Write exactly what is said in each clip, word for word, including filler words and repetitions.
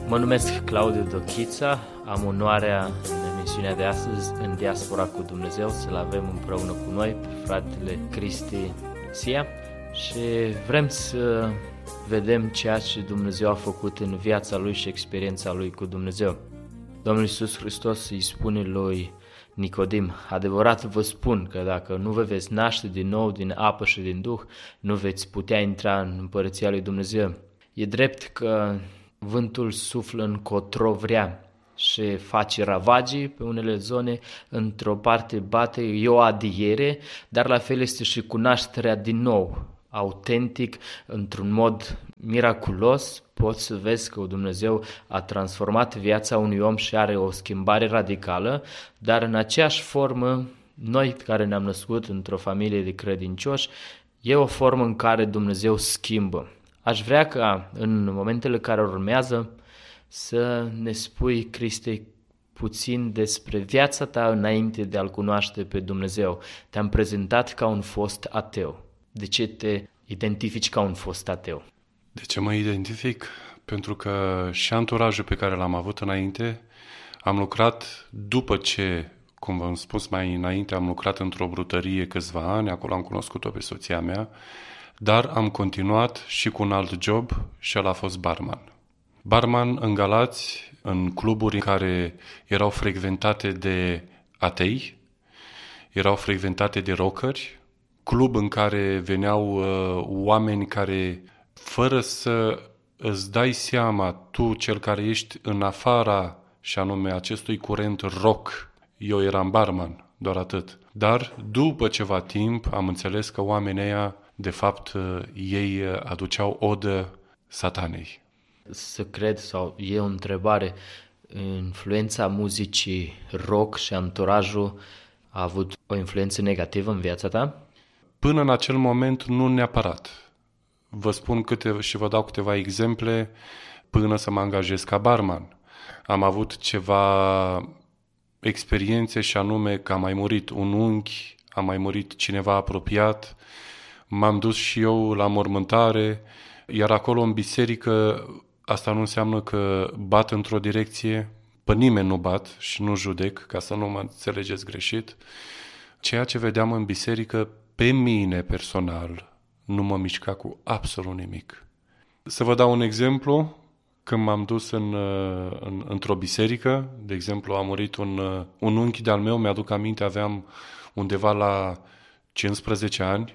Mă numesc Claudiu Dochița, am onoarea în emisiunea de astăzi, în Diaspora cu Dumnezeu, să-l avem împreună cu noi pe fratele Cristi Sia și vrem să vedem ceea ce Dumnezeu a făcut în viața lui și experiența lui cu Dumnezeu. Domnul Iisus Hristos îi spune lui Nicodim: adevărat vă spun că dacă nu vă veți naște din nou din apă și din Duh, nu veți putea intra în împărăția lui Dumnezeu. E drept că vântul suflă încotro vrea și face ravagii pe unele zone, într-o parte bate, e o adiere, dar la fel este și cunoașterea din nou, autentic, într-un mod miraculos. Poți să vezi că Dumnezeu a transformat viața unui om și are o schimbare radicală, dar în aceeași formă, noi care ne-am născut într-o familie de credincioși, e o formă în care Dumnezeu schimbă. Aș vrea ca în momentele care urmează să ne spui, Cristi, puțin despre viața ta înainte de a-L cunoaște pe Dumnezeu. Te-am prezentat ca un fost ateu. De ce te identifici ca un fost ateu? De ce mă identific? Pentru că și anturajul pe care l-am avut înainte, am lucrat după ce, cum v-am spus mai înainte, am lucrat într-o brutărie câțiva ani, acolo am cunoscut-o pe soția mea, dar am continuat și cu un alt job și el a fost barman. Barman în Galați, în cluburi care erau frecventate de atei, erau frecventate de rockeri, club în care veneau uh, oameni care, fără să îți dai seama tu, cel care ești în afara, și anume acestui curent rock, eu eram barman, doar atât. Dar după ceva timp am înțeles că oamenii ăia, de fapt, ei aduceau odă satanei. Să cred, sau e o întrebare, influența muzicii rock și anturajul a avut o influență negativă în viața ta? Până în acel moment nu neapărat. Vă spun câte și vă dau câteva exemple până să mă angajez ca barman. Am avut ceva experiențe și anume că a mai murit un unchi, a mai murit cineva apropiat, m-am dus și eu la mormântare, iar acolo în biserică asta nu înseamnă că bat într-o direcție, pe nimeni nu bat și nu judec, ca să nu mă înțelegeți greșit. Ceea ce vedeam în biserică, pe mine personal, nu mă mișca cu absolut nimic. Să vă dau un exemplu. Când m-am dus în, în, într-o biserică, de exemplu, a murit un, un unchi de-al meu, mi-aduc aminte, aveam undeva la cincisprezece ani.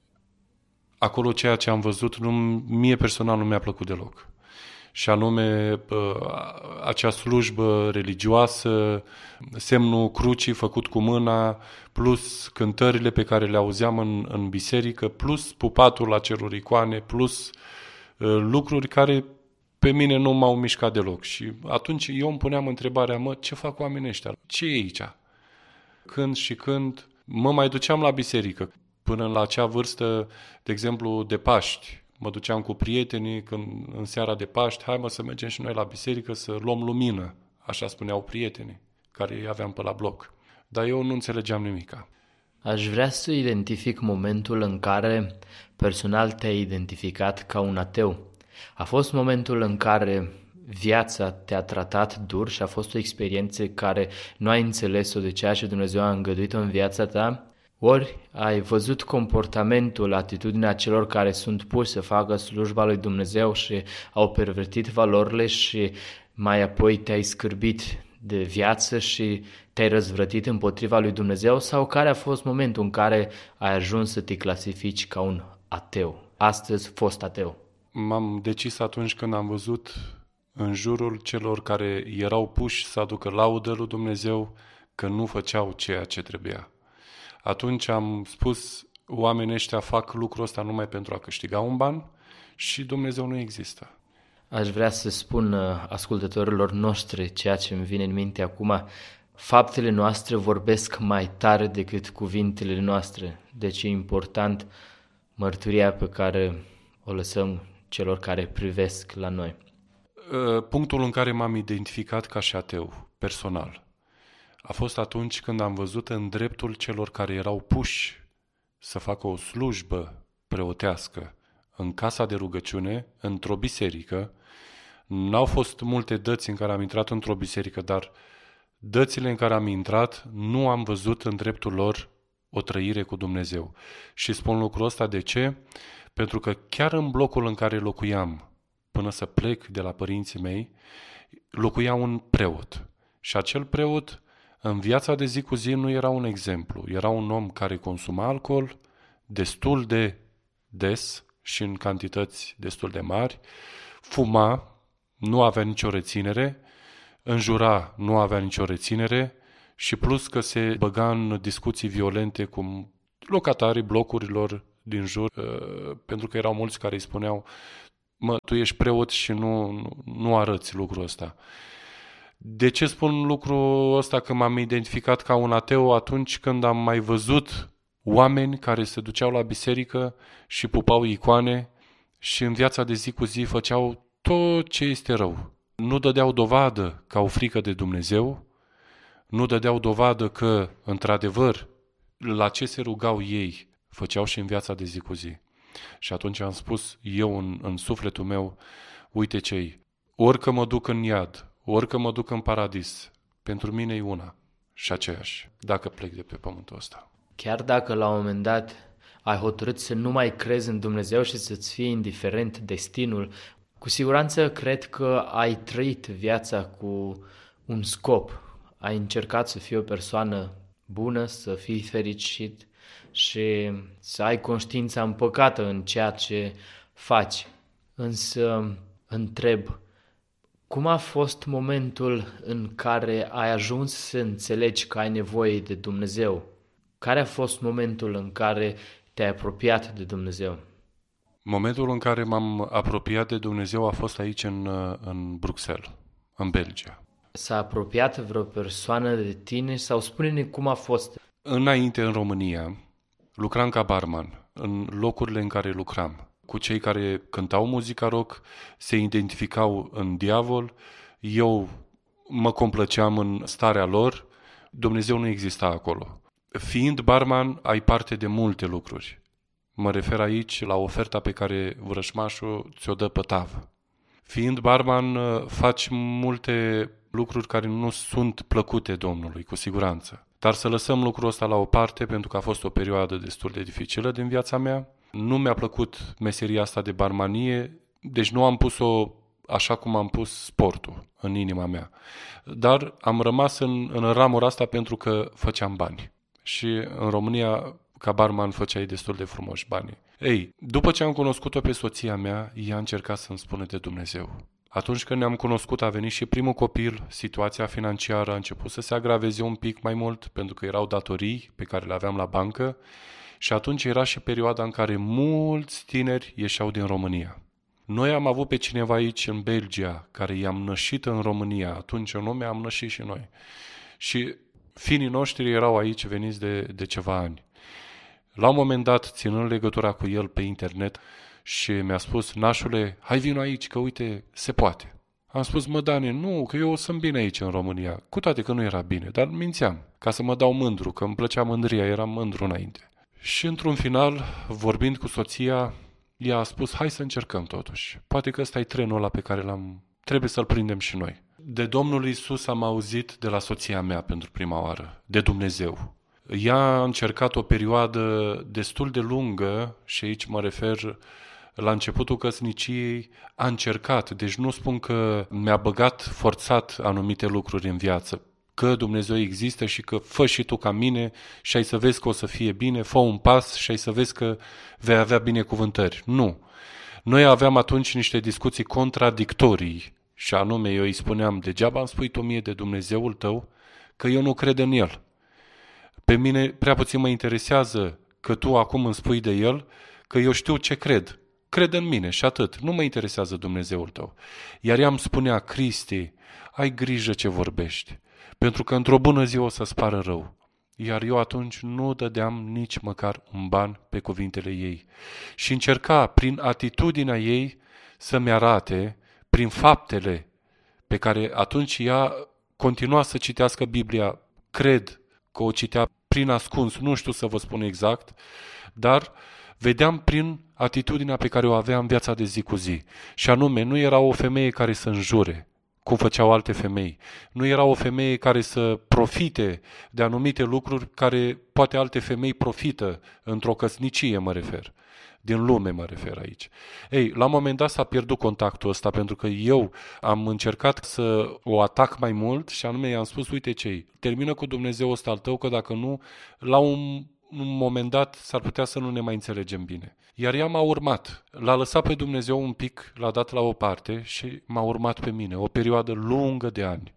Acolo ceea ce am văzut, nu, mie personal nu mi-a plăcut deloc. Și anume, acea slujbă religioasă, semnul crucii făcut cu mâna, plus cântările pe care le auzeam în, în biserică, plus pupatul la ceruri icoane, plus lucruri care pe mine nu m-au mișcat deloc. Și atunci eu îmi puneam întrebarea, mă, ce fac oamenii ăștia? Ce e aici? Când și când mă mai duceam la biserică, până la acea vârstă, de exemplu, de Paști. Mă duceam cu prietenii când, în seara de Paști, hai mă să mergem și noi la biserică să luăm lumină, așa spuneau prietenii, care îi aveam pe la bloc. Dar eu nu înțelegeam nimica. Aș vrea să identific momentul în care personal te-ai identificat ca un ateu. A fost momentul în care viața te-a tratat dur și a fost o experiență care nu ai înțeles-o de ceea ce Dumnezeu a îngăduit-o în viața ta? Ori ai văzut comportamentul, atitudinea celor care sunt puși să facă slujba lui Dumnezeu și au pervertit valorile și mai apoi te-ai scârbit de viață și te-ai răzvrătit împotriva lui Dumnezeu? Sau care a fost momentul în care ai ajuns să te clasifici ca un ateu, astăzi fost ateu? M-am decis atunci când am văzut în jurul celor care erau puși să aducă laudă lui Dumnezeu că nu făceau ceea ce trebuia. Atunci am spus, oamenii ăștia fac lucrul ăsta numai pentru a câștiga un ban și Dumnezeu nu există. Aș vrea să spun ascultătorilor noștri ceea ce îmi vine în minte acum. Faptele noastre vorbesc mai tare decât cuvintele noastre. Deci e important mărturia pe care o lăsăm celor care privesc la noi. Punctul în care m-am identificat ca și ateu, personal, a fost atunci când am văzut în dreptul celor care erau puși să facă o slujbă preotească în casa de rugăciune, într-o biserică, N-au fost multe dăți în care am intrat într-o biserică, dar dățile în care am intrat nu am văzut în dreptul lor o trăire cu Dumnezeu. Și spun lucrul ăsta de ce? Pentru că chiar în blocul în care locuiam, până să plec de la părinții mei, locuia un preot. Și acel preot, în viața de zi cu zi, nu era un exemplu. Era un om care consuma alcool destul de des și în cantități destul de mari, fuma, nu avea nicio reținere, înjura, nu avea nicio reținere și plus că se băga în discuții violente cu locatarii blocurilor din jur, pentru că erau mulți care îi spuneau: mă, tu ești preot și nu, nu, nu arăți lucrul ăsta. De ce spun lucrul ăsta? Că m-am identificat ca un ateu atunci când am mai văzut oameni care se duceau la biserică și pupau icoane și în viața de zi cu zi făceau tot ce este rău. Nu dădeau dovadă că au frică de Dumnezeu, nu dădeau dovadă că, într-adevăr, la ce se rugau ei, făceau și în viața de zi cu zi. Și atunci am spus eu în, în sufletul meu: uite ce-i, orică mă duc în iad, orică mă duc în paradis, pentru mine e una și aceeași, dacă plec de pe pământul ăsta. Chiar dacă la un moment dat ai hotărât să nu mai crezi în Dumnezeu și să-ți fie indiferent destinul, cu siguranță cred că ai trăit viața cu un scop. Ai încercat să fii o persoană bună, să fii fericit și să ai conștiința împăcată în ceea ce faci. Însă întreb, cum a fost momentul în care ai ajuns să înțelegi că ai nevoie de Dumnezeu? Care a fost momentul în care te-ai apropiat de Dumnezeu? Momentul în care m-am apropiat de Dumnezeu a fost aici în, în Bruxelles, în Belgia. S-a apropiat vreo persoană de tine sau spune-ne cum a fost? Înainte, în România, lucram ca barman în locurile în care lucram. Cu cei care cântau muzica rock, se identificau în diavol, eu mă complăceam în starea lor, Dumnezeu nu exista acolo. Fiind barman, ai parte de multe lucruri. Mă refer aici la oferta pe care vrășmașul ți-o dă pe tavă. Fiind barman, faci multe lucruri care nu sunt plăcute Domnului, cu siguranță. Dar să lăsăm lucrul ăsta la o parte, pentru că a fost o perioadă destul de dificilă din viața mea. Nu mi-a plăcut meseria asta de barmanie, deci nu am pus-o așa cum am pus sportul în inima mea. Dar am rămas în, în ramura asta pentru că făceam bani. Și în România, ca barman, făceai destul de frumoși banii. Ei, după ce am cunoscut-o pe soția mea, ea a încercat să-mi spună de Dumnezeu. Atunci când ne-am cunoscut, a venit și primul copil, situația financiară a început să se agraveze un pic mai mult, pentru că erau datorii pe care le aveam la bancă și atunci era și perioada în care mulți tineri ieșeau din România. Noi am avut pe cineva aici în Belgia, care i-am nășit în România, atunci în lume am nășit și noi. Și fiii noștri erau aici veniți de, de ceva ani. La un moment dat, ținând legătura cu el pe internet, și mi-a spus: nașule, hai vino aici, că uite, se poate. Am spus: mă, Dane, nu, că eu sunt bine aici în România, cu toate că nu era bine, dar mințeam, ca să mă dau mândru, că îmi plăcea mândria, eram mândru înainte. Și într-un final, vorbind cu soția, ea a spus: hai să încercăm totuși, poate că ăsta e trenul ăla pe care l-am, trebuie să-l prindem și noi. De Domnul Iisus am auzit de la soția mea pentru prima oară, de Dumnezeu. Ea a încercat o perioadă destul de lungă și aici mă refer la începutul căsniciei, a încercat, deci nu spun că mi-a băgat forțat anumite lucruri în viață, că Dumnezeu există și că fă și tu ca mine și ai să vezi că o să fie bine, fă un pas și ai să vezi că vei avea binecuvântări. Nu. Noi aveam atunci niște discuții contradictorii și anume eu îi spuneam: degeaba îmi spui tu mie de Dumnezeul tău, că eu nu cred în El. Pe mine prea puțin mă interesează că tu acum îmi spui de El, că eu știu ce cred. Cred în mine și atât. Nu mă interesează Dumnezeul tău. Iar ea îmi spunea: Cristi, ai grijă ce vorbești, pentru că într-o bună zi o să-ți pară rău. Iar eu atunci nu dădeam nici măcar un ban pe cuvintele ei. Și încerca prin atitudinea ei să-mi arate, prin faptele pe care atunci ea continua să citească Biblia, cred că o citea prin ascuns, nu știu să vă spun exact, dar vedeam prin atitudinea pe care o avea în viața de zi cu zi. Și anume, nu era o femeie care să înjure, cum făceau alte femei. Nu era o femeie care să profite de anumite lucruri care poate alte femei profită într-o căsnicie, mă refer. Din lume mă refer aici. Ei, la un moment dat s-a pierdut contactul ăsta pentru că eu am încercat să o atac mai mult și anume i-am spus, uite ce termină cu Dumnezeu ăsta al tău, că dacă nu, la un, un moment dat s-ar putea să nu ne mai înțelegem bine. Iar ea m-a urmat. L-a lăsat pe Dumnezeu un pic, l-a dat la o parte și m-a urmat pe mine, o perioadă lungă de ani.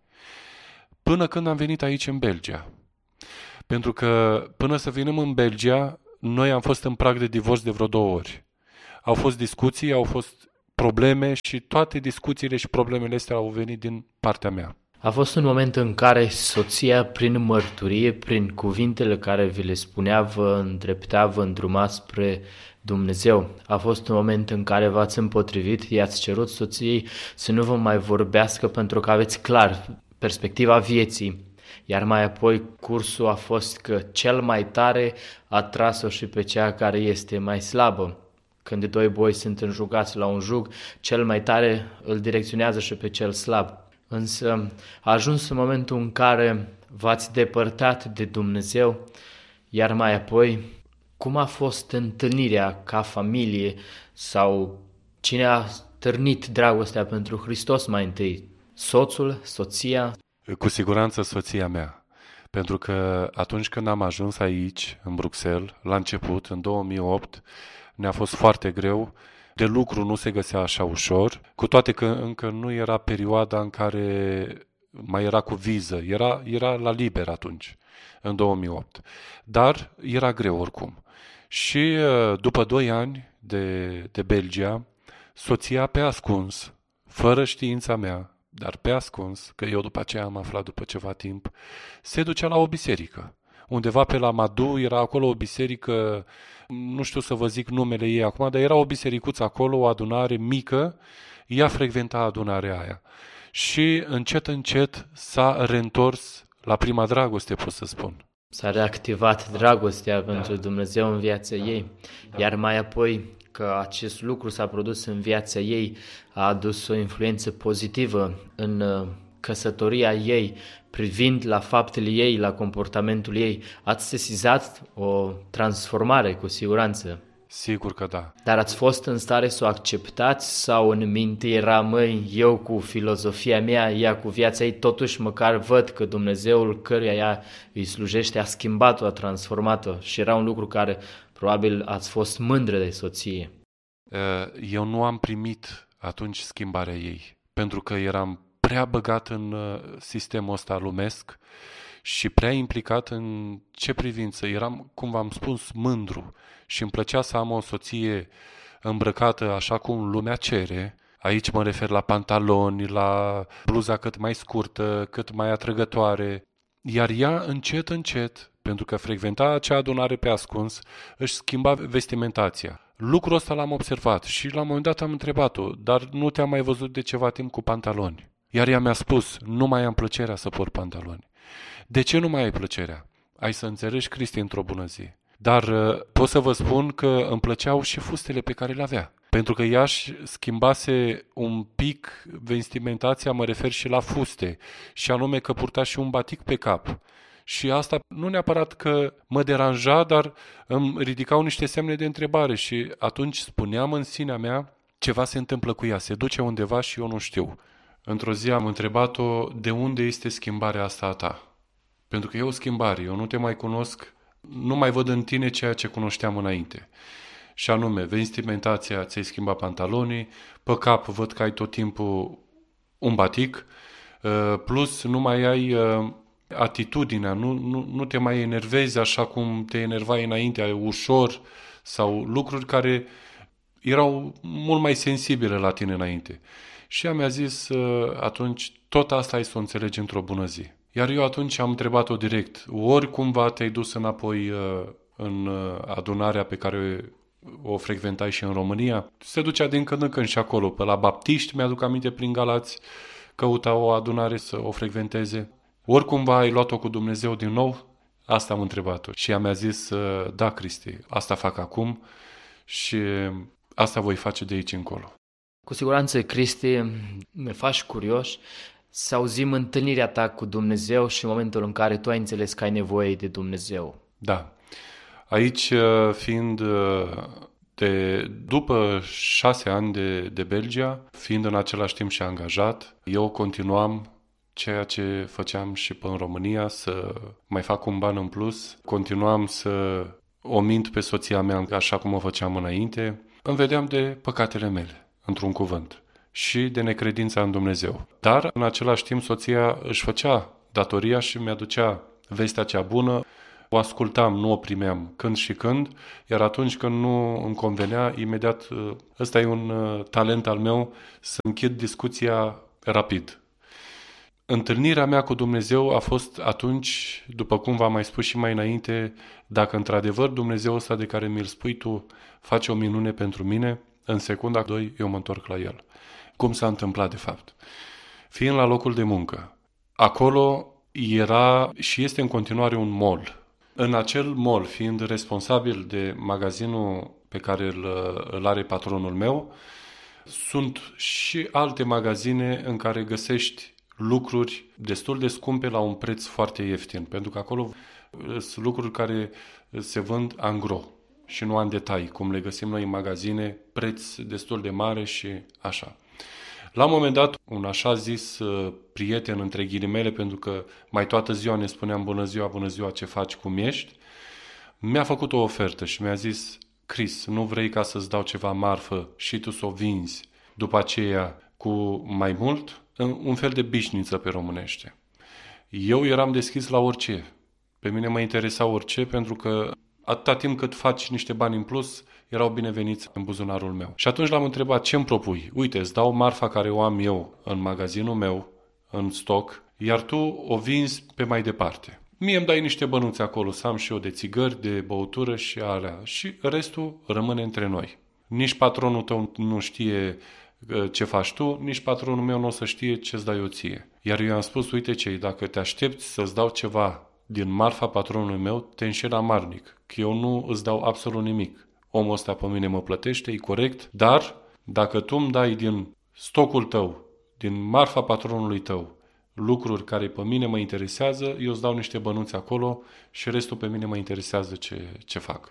Până când am venit aici în Belgia. Pentru că până să venim în Belgia, noi am fost în prag de divorț de vreo două ori. Au fost discuții, au fost probleme și toate discuțiile și problemele astea au venit din partea mea. A fost un moment în care soția, prin mărturie, prin cuvintele care vi le spunea, vă îndrepta, vă îndruma spre Dumnezeu. A fost un moment în care v-ați împotrivit, i-ați cerut soției să nu vă mai vorbească pentru că aveți clar perspectiva vieții. Iar mai apoi cursul a fost că cel mai tare a tras-o și pe cea care este mai slabă. Când doi boi sunt înjugați la un jug, cel mai tare îl direcționează și pe cel slab. Însă a ajuns în momentul în care v-ați depărtat de Dumnezeu, iar mai apoi, cum a fost întâlnirea ca familie sau cine a stârnit dragostea pentru Hristos mai întâi? Soțul, soția? Cu siguranță soția mea, pentru că atunci când am ajuns aici, în Bruxelles, la început, în două mii opt, ne-a fost foarte greu, de lucru nu se găsea așa ușor, cu toate că încă nu era perioada în care mai era cu viză, era, era la liber atunci, în două mii opt, dar era greu oricum. Și după doi ani de, de Belgia, soția pe ascuns, fără știința mea, dar pe ascuns, că eu după aceea am aflat după ceva timp, se ducea la o biserică. Undeva pe la Madu era acolo o biserică, nu știu să vă zic numele ei acum, dar era o bisericuță acolo, o adunare mică, ea frecventa adunarea aia. Și încet, încet s-a reîntors la prima dragoste, pot să spun. S-a reactivat dragostea da. pentru Dumnezeu în viața ei, da. Iar mai apoi că acest lucru s-a produs în viața ei, a adus o influență pozitivă în căsătoria ei, privind la faptele ei, la comportamentul ei. Ați sesizat o transformare, cu siguranță. Sigur că da. Dar ați fost în stare să o acceptați sau în minte era, măi, eu cu filozofia mea, ea cu viața ei, totuși măcar văd că Dumnezeul căruia ea îi slujește a schimbat-o, a transformat-o și era un lucru care probabil ați fost mândră de soție. Eu nu am primit atunci schimbarea ei, pentru că eram prea băgat în sistemul ăsta lumesc și prea implicat în ce privință. Eram, cum v-am spus, mândru și îmi plăcea să am o soție îmbrăcată așa cum lumea cere. Aici mă refer la pantaloni, la bluza cât mai scurtă, cât mai atrăgătoare. Iar ea, încet, încet, pentru că frecventa acea adunare pe ascuns, își schimba vestimentația. Lucrul ăsta l-am observat și la un moment dat am întrebat-o, dar nu te-am mai văzut de ceva timp cu pantaloni? Iar ea mi-a spus, nu mai am plăcerea să port pantaloni. De ce nu mai ai plăcerea? Ai să înțelegi, Cristi, într-o bună zi. Dar pot să vă spun că îmi plăceau și fustele pe care le avea. Pentru că ea își schimbase un pic vestimentația, mă refer și la fuste, și anume că purta și un batic pe cap. Și asta nu neapărat că mă deranja, dar îmi ridicau niște semne de întrebare și atunci spuneam în sinea mea, ceva se întâmplă cu ea, se duce undeva și eu nu știu. Într-o zi am întrebat-o, de unde este schimbarea asta a ta? Pentru că e o schimbare, eu nu te mai cunosc, nu mai văd în tine ceea ce cunoșteam înainte. Și anume, vestimentația, ți-ai schimbat pantalonii, pe cap văd că ai tot timpul un batic, plus nu mai ai atitudinea, nu, nu, nu te mai enervezi așa cum te enervai înainte, ușor, sau lucruri care erau mult mai sensibile la tine înainte. Și ea mi-a zis, atunci, tot asta ai să o înțelegi într-o bună zi. Iar eu atunci am întrebat-o direct, ori cumva te-ai dus înapoi în adunarea pe care o frecventai și în România? Se ducea din când în când și acolo, pe la baptiști, mi-aduc aminte, prin Galați, căuta o adunare să o frecventeze. Ori cumva ai luat-o cu Dumnezeu din nou? Asta am întrebat-o. Și ea mi-a zis, da, Cristi, asta fac acum și asta voi face de aici încolo. Cu siguranță, Cristi, ne faci curioși să auzim întâlnirea ta cu Dumnezeu și în momentul în care tu ai înțeles că ai nevoie de Dumnezeu. Da. Aici, fiind de, după șase ani de, de Belgia, fiind în același timp și angajat, eu continuam ceea ce făceam și pe în România, să mai fac un ban în plus, continuam să o mint pe soția mea așa cum o făceam înainte, îmi vedeam de păcatele mele, într-un cuvânt, și de necredința în Dumnezeu. Dar, în același timp, soția își făcea datoria și mi-aducea vestea cea bună, o ascultam, nu o primeam când și când, iar atunci când nu îmi convenea, imediat, ăsta e un talent al meu, să închid discuția rapid. Întâlnirea mea cu Dumnezeu a fost atunci, după cum v-am mai spus și mai înainte, dacă într-adevăr Dumnezeu ăsta de care mi-l spui tu face o minune pentru mine, în secunda doi eu mă întorc la el. Cum s-a întâmplat de fapt? Fiind la locul de muncă, acolo era și este în continuare un mall. În acel mall, fiind responsabil de magazinul pe care îl, îl are patronul meu, sunt și alte magazine în care găsești lucruri destul de scumpe la un preț foarte ieftin, pentru că acolo sunt lucruri care se vând angro și nu în detalii, cum le găsim noi în magazine, preț destul de mare și așa. La un moment dat, un așa zis prieten, între ghilimele, pentru că mai toată ziua ne spuneam bună ziua, bună ziua, ce faci, cum ești, mi-a făcut o ofertă și mi-a zis: Chris, nu vrei ca să-ți dau ceva marfă și tu să o vinzi după aceea cu mai mult? Un fel de bișniță pe românește. Eu eram deschis la orice. Pe mine mă interesa orice, pentru că atâta timp cât faci niște bani în plus, erau bineveniți în buzunarul meu. Și atunci l-am întrebat: ce îmi propui? Uite, îți dau marfa care o am eu în magazinul meu, în stoc, iar tu o vinzi pe mai departe. Mie îmi dai niște bănuți acolo, să am și eu de țigări, de băutură și alea. Și restul rămâne între noi. Nici patronul tău nu știe ce faci tu, nici patronul meu nu o să știe ce-ți dai eu ție. Iar eu i-am spus: uite ce, dacă te aștepți să-ți dau ceva din marfa patronului meu, te înșeli amarnic, că eu nu îți dau absolut nimic. Omul ăsta pe mine mă plătește, e corect, dar dacă tu îmi dai din stocul tău, din marfa patronului tău, lucruri care pe mine mă interesează, eu îți dau niște bănuți acolo și restul pe mine mă interesează ce, ce fac.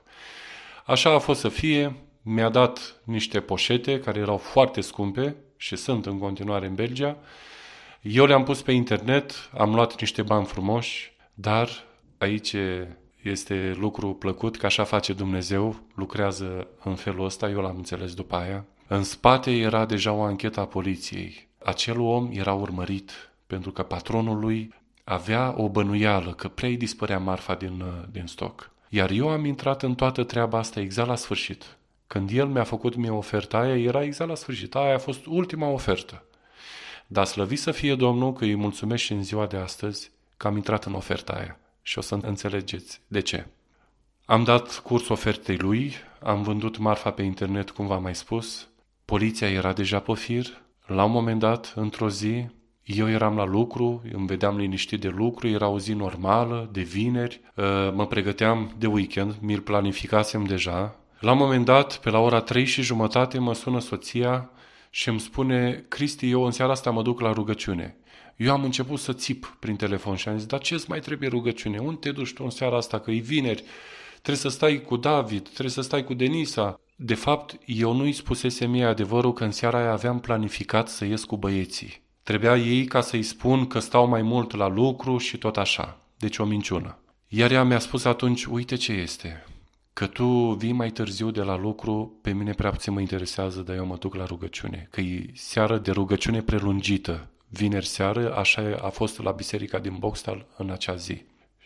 Așa a fost să fie. Mi-a dat niște poșete care erau foarte scumpe și sunt în continuare în Belgia. Eu le-am pus pe internet, am luat niște bani frumoși, dar aici este lucru plăcut, că așa face Dumnezeu, lucrează în felul ăsta, eu l-am înțeles după aia. În spate era deja o anchetă a poliției. Acel om era urmărit pentru că patronul lui avea o bănuială că prea-i dispărea marfa din, din stoc. Iar eu am intrat în toată treaba asta exact la sfârșit. Când el mi-a făcut mie oferta aia, era exact la sfârșit. Aia a fost ultima ofertă. Dar slăvit să fie Domnul, că îi mulțumesc și în ziua de astăzi că am intrat în oferta aia. Și o să înțelegeți de ce. Am dat curs ofertei lui, am vândut marfa pe internet, cum v-am mai spus. Poliția era deja pe fir. La un moment dat, într-o zi, eu eram la lucru, îmi vedeam liniștit de lucru, era o zi normală, de vineri. Mă pregăteam de weekend, mi-l planificasem deja. La un moment dat, pe la ora trei și jumătate, mă sună soția și îmi spune: Cristi, eu în seara asta mă duc la rugăciune. Eu am început să țip prin telefon și am zis: dar ce-ți mai trebuie rugăciune? Unde te duci tu în seara asta, că e vineri? Trebuie să stai cu David, trebuie să stai cu Denisa. De fapt, eu nu-i spusesem mie adevărul că în seara aia aveam planificat să ies cu băieții. Trebuia ei ca să-i spun că stau mai mult la lucru și tot așa. Deci o minciună. Iar ea mi-a spus atunci: uite ce este, că tu vii mai târziu de la lucru, pe mine prea puțin mă interesează, dar eu mă duc la rugăciune. Că e seară de rugăciune prelungită. Vineri seară, așa a fost la biserica din Boxtal în acea zi.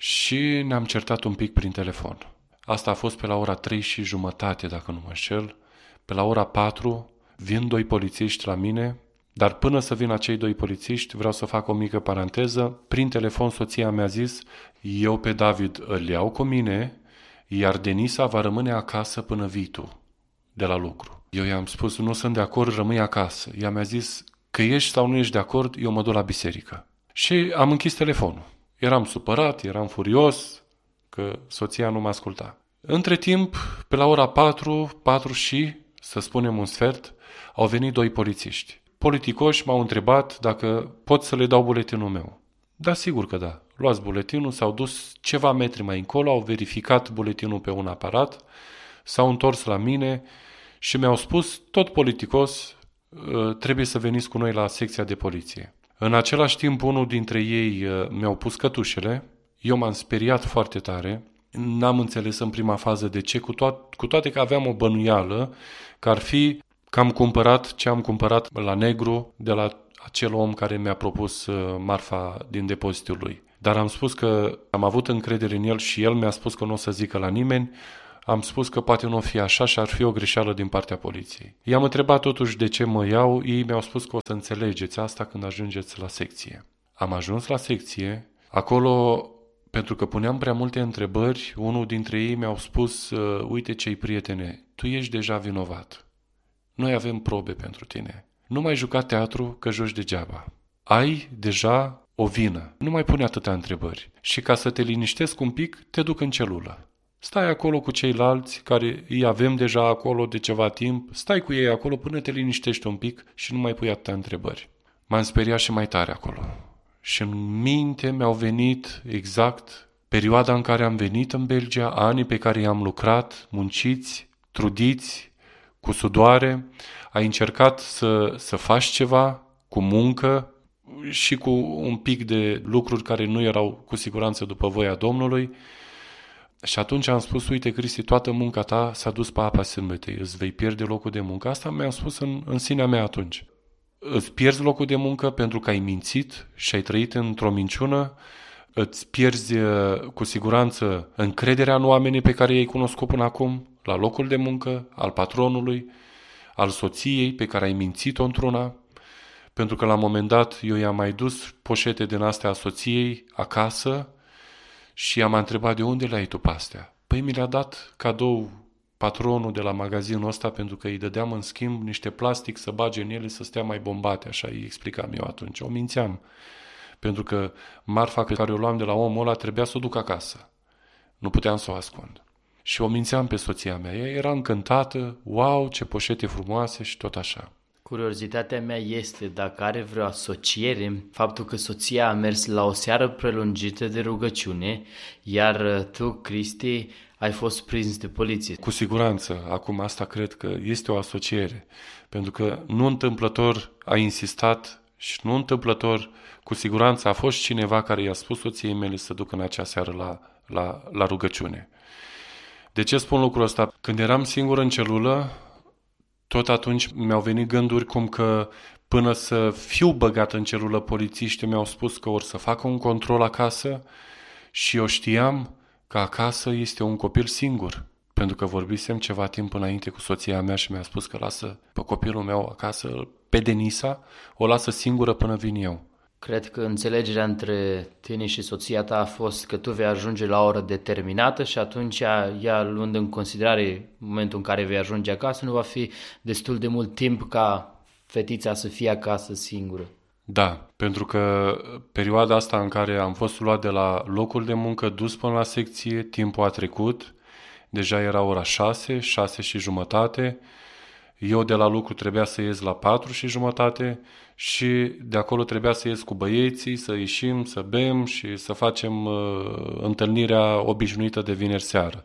Și ne-am certat un pic prin telefon. Asta a fost pe la ora trei și jumătate, dacă nu mă înșel. Pe la ora patru vin doi polițiști la mine, dar până să vină acei doi polițiști, vreau să fac o mică paranteză. Prin telefon soția mi-a zis: eu pe David îl iau cu mine, iar Denisa va rămâne acasă până vii tu de la lucru. Eu i-am spus: nu sunt de acord, rămâi acasă. Ea mi-a zis: că ești sau nu ești de acord, eu mă duc la biserică. Și am închis telefonul. Eram supărat, eram furios că soția nu mă asculta. Între timp, pe la ora patru, patru și, să spunem un sfert, au venit doi polițiști. Politicoși m-au întrebat dacă pot să le dau buletinul meu. Da, sigur că da. Luați buletinul, s-au dus ceva metri mai încolo, au verificat buletinul pe un aparat, s-au întors la mine și mi-au spus, tot politicos, trebuie să veniți cu noi la secția de poliție. În același timp, unul dintre ei mi-au pus cătușele, eu m-am speriat foarte tare, n-am înțeles în prima fază de ce, cu, to- cu toate că aveam o bănuială că ar fi că am cumpărat ce am cumpărat la negru de la acel om care mi-a propus marfa din depozitul lui. Dar am spus că am avut încredere în el și el mi-a spus că nu o să zică la nimeni. Am spus că poate nu o fi așa și ar fi o greșeală din partea poliției. I-am întrebat totuși de ce mă iau, ei mi-au spus că o să înțelegeți asta când ajungeți la secție. Am ajuns la secție, acolo, pentru că puneam prea multe întrebări, unul dintre ei mi-au spus, uite ce-i prietene, tu ești deja vinovat. Noi avem probe pentru tine. Nu mai juca teatru că joci degeaba. Ai deja o vină. Nu mai pune atâtea întrebări. Și ca să te liniștesc un pic, te duc în celulă. Stai acolo cu ceilalți care îi avem deja acolo de ceva timp, stai cu ei acolo până te liniștești un pic și nu mai pui atâtea întrebări. M-am speriat și mai tare acolo. Și în minte mi-au venit exact perioada în care am venit în Belgia, anii pe care i-am lucrat, munciți, trudiți, cu sudoare, ai încercat să, să faci ceva cu muncă și cu un pic de lucruri care nu erau cu siguranță după voia Domnului. Și atunci am spus, uite Cristi, toată munca ta s-a dus pe apa sâmbetei, îți vei pierde locul de muncă. Asta mi-am spus în, în sinea mea atunci. Îți pierzi locul de muncă pentru că ai mințit și ai trăit într-o minciună, îți pierzi cu siguranță încrederea în oamenii pe care i-ai cunoscut până acum, la locul de muncă, al patronului, al soției pe care ai mințit-o într-una, pentru că la un moment dat eu i-am mai dus poșete din astea a soției acasă și i-am întrebat de unde le-ai tu pe astea. Păi mi le-a dat cadou patronul de la magazinul ăsta pentru că îi dădeam în schimb niște plastic să bage în ele să stea mai bombate, așa îi explicam eu atunci. O mințeam, pentru că marfa pe care o luam de la omul ăla trebuia să o duc acasă. Nu puteam să o ascund. Și o mințeam pe soția mea. Ea era încântată, wow, ce poșete frumoase și tot așa. Curiozitatea mea este dacă are vreo asociere faptul că soția a mers la o seară prelungită de rugăciune, iar tu, Cristi, ai fost prins de poliție. Cu siguranță, acum asta cred că este o asociere, pentru că nu întâmplător a insistat și nu întâmplător, cu siguranță a fost cineva care i-a spus soției mele să ducă în acea seară la, la, la rugăciune. De ce spun lucrul ăsta? Când eram singur în celulă, tot atunci mi-au venit gânduri cum că până să fiu băgat în celulă, polițiștii mi-au spus că or să facă un control acasă și eu știam că acasă este un copil singur, pentru că vorbisem ceva timp înainte cu soția mea și mi-a spus că lasă pe copilul meu acasă, pe Denisa, o lasă singură până vin eu. Cred că înțelegerea între tine și soția ta a fost că tu vei ajunge la o oră determinată și atunci ea, luând în considerare momentul în care vei ajunge acasă, nu va fi destul de mult timp ca fetița să fie acasă singură. Da, pentru că perioada asta în care am fost luat de la locul de muncă dus până la secție, timpul a trecut, deja era ora șase, șase și jumătate, eu de la lucru trebuia să ies la patru și jumătate și de acolo trebuia să ies cu băieții, să ieșim, să bem și să facem uh, întâlnirea obișnuită de vineri seară.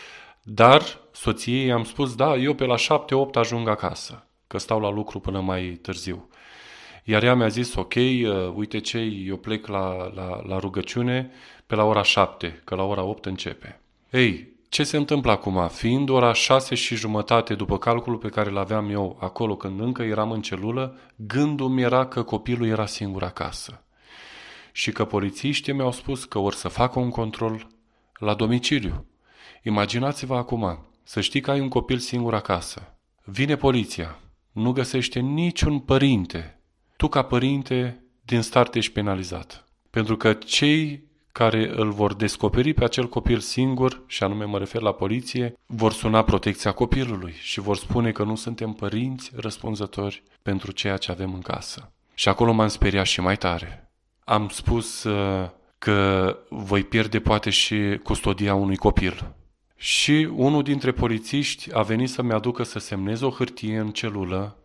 Dar soției am spus, da, eu pe la șapte opt ajung acasă, că stau la lucru până mai târziu. Iar ea mi-a zis, ok, uh, uite ce, eu plec la, la, la rugăciune pe la ora șapte, că la ora opt începe. Ei, ce se întâmplă acum? Fiind ora șase și jumătate după calculul pe care l-aveam eu acolo când încă eram în celulă, gândul mi era că copilul era singur acasă și că polițiștii mi-au spus că or să facă un control la domiciliu. Imaginați-vă acum, să știi că ai un copil singur acasă. Vine poliția, nu găsește niciun părinte. Tu ca părinte din start ești penalizat. Pentru că cei care îl vor descoperi pe acel copil singur, și anume mă refer la poliție, vor suna protecția copilului și vor spune că nu suntem părinți răspunzători pentru ceea ce avem în casă. Și acolo m-am speriat și mai tare. Am spus uh, că voi pierde poate și custodia unui copil. Și unul dintre polițiști a venit să-mi aducă să semnez o hârtie în celulă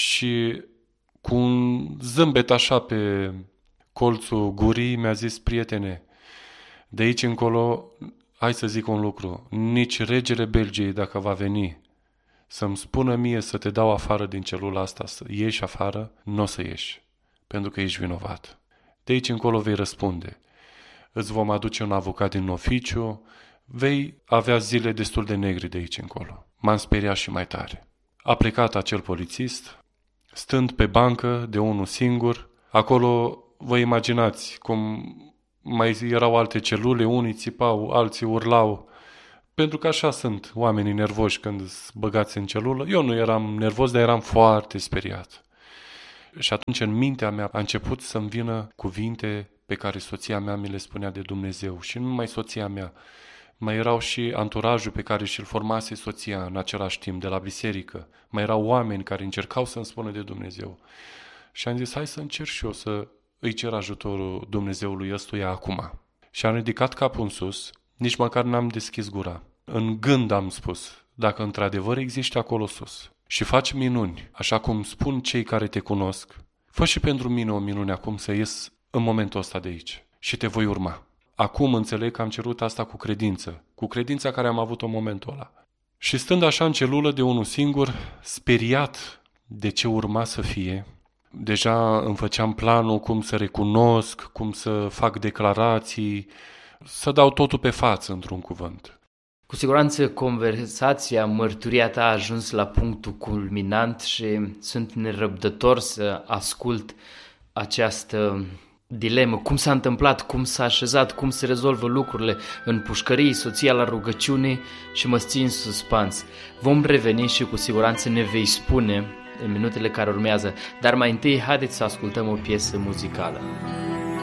și cu un zâmbet așa pe colțul gurii mi-a zis: prietene, de aici încolo, hai să zic un lucru, nici regele Belgiei, dacă va veni să-mi spună mie să te dau afară din celula asta, să ieși afară, nu o să ieși, pentru că ești vinovat. De aici încolo vei răspunde. Îți vom aduce un avocat din oficiu, vei avea zile destul de negre de aici încolo. M-am speriat și mai tare. A plecat acel polițist, stând pe bancă de unul singur. Acolo vă imaginați cum mai erau alte celule, unii țipau, alții urlau, pentru că așa sunt oamenii nervoși când îți băgați în celulă. Eu nu eram nervos, dar eram foarte speriat. Și atunci în mintea mea a început să-mi vină cuvinte pe care soția mea mi le spunea de Dumnezeu. Și nu numai soția mea, mai erau și anturajul pe care și-l formase soția în același timp de la biserică. Mai erau oameni care încercau să-mi spună de Dumnezeu. Și am zis: hai să încerc și eu să îi cer ajutorul Dumnezeului ăstuia acum. Și am ridicat capul în sus, nici măcar n-am deschis gura. În gând am spus: dacă într-adevăr existi acolo sus și faci minuni, așa cum spun cei care te cunosc, fă și pentru mine o minune acum să ies în momentul ăsta de aici și te voi urma. Acum înțeleg că am cerut asta cu credință, cu credința care am avut-o în momentul ăla. Și stând așa în celulă de unul singur, speriat de ce urma să fie, deja îmi făceam planul cum să recunosc, cum să fac declarații, să dau totul pe față, într-un cuvânt. Cu siguranță conversația, mărturia ta a ajuns la punctul culminant și sunt nerăbdător să ascult această dilemă. Cum s-a întâmplat, cum s-a așezat, cum se rezolvă lucrurile în pușcării, soția la rugăciune și mă țin suspans. Vom reveni și cu siguranță ne vei spune în minutele care urmează, dar mai întâi haideți să ascultăm o piesă muzicală.